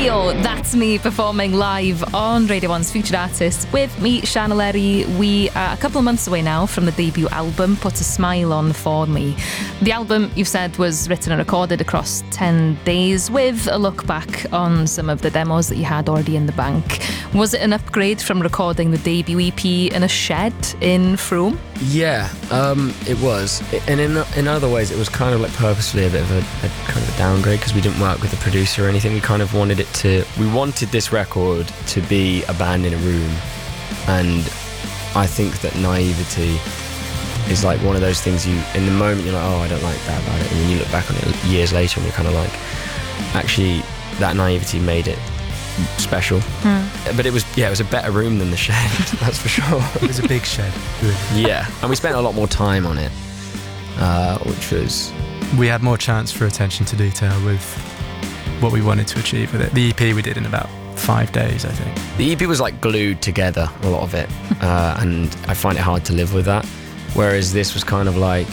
Keo, that's me performing live on Radio 1's Featured Artist with me, Sian O'Leary. We are a couple of months away now from the debut album, Put a Smile on For Me. The album, you've said, was written and recorded across 10 days with a look back on some of the demos that you had already in the bank. Was it an upgrade from recording the debut EP in a shed in Frome? Yeah, it was. And in other ways, it was kind of like purposefully a bit of a kind of a downgrade because we didn't work with a producer or anything. We kind of wanted this record to be a band in a room. And I think that naivety is like one of those things in the moment you're like, oh, I don't like that about it. And then you look back on it years later and you're kind of like, actually, that naivety made it special. But it was a better room than the shed, that's for sure. It was a big shed. Yeah, and we spent a lot more time on it, which was... We had more chance for attention to detail with what we wanted to achieve with it. The EP we did in about 5 days, I think. The EP was like glued together, a lot of it, and I find it hard to live with that. Whereas this was kind of like,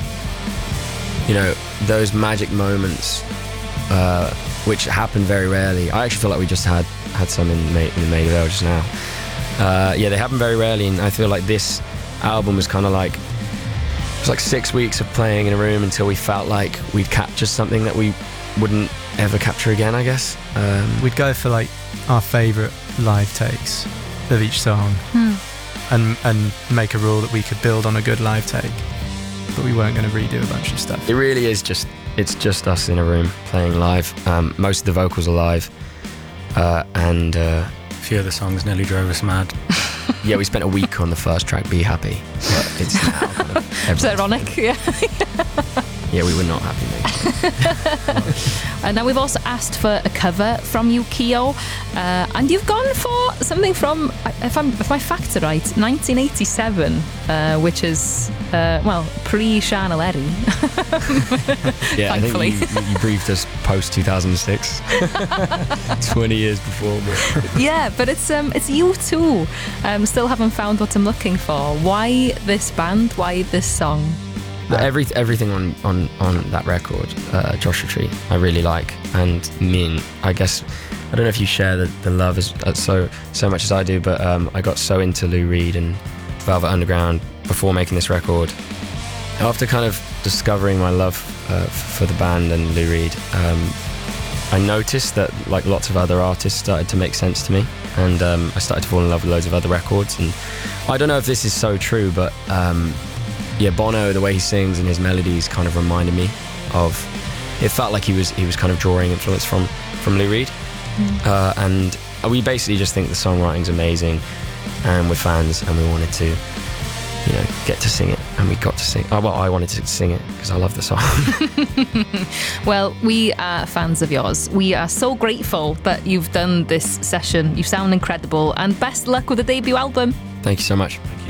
you know, those magic moments, which happen very rarely. I actually feel like we just had some in Maida Vale just now. Yeah, they happen very rarely, and I feel like this album was kind of like, it was like 6 weeks of playing in a room until we felt like we'd captured something that we wouldn't ever capture again, I guess. We'd go for like our favourite live takes of each song and make a rule that we could build on a good live take, but we weren't going to redo a bunch of stuff. It really is it's just us in a room playing live. Most of the vocals are live, and a few of the songs nearly drove us mad. Yeah, we spent a week on the first track, Be Happy, but it's now kind of... It's ironic, yeah. Yeah, we were not happy making it. And now we've also asked for a cover from you, Keo, and you've gone for something from, if my facts are right, 1987, which is pre-Sian O'Leary. Yeah, thankfully. I think you briefed us post 2006, 20 years before. But. Yeah, but it's you too. Still haven't found what I'm looking for. Why this band? Why this song? Everything on that record, Joshua Tree, I really like, and I guess I don't know if you share the love as so much as I do, but I got so into Lou Reed and Velvet Underground before making this record. After kind of discovering my love for the band and Lou Reed, I noticed that like lots of other artists started to make sense to me, and I started to fall in love with loads of other records. And I don't know if this is so true, but yeah, Bono, the way he sings and his melodies kind of reminded me of, it felt like he was kind of drawing influence from Lou Reed. And we basically just think the songwriting's amazing, and we're fans, and we wanted to, you know, get to sing it, and we got to sing. Well, I wanted to sing it because I love the song. Well, we are fans of yours. We are so grateful that you've done this session. You sound incredible, and best luck with the debut album. Thank you so much. Thank you.